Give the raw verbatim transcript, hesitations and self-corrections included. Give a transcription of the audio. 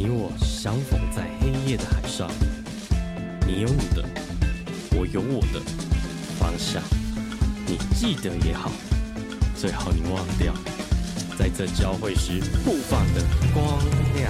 你我相逢在黑夜的海上，你有你的，我有我的方向，你记得也好，最好你忘掉，在这交汇时互放的光亮。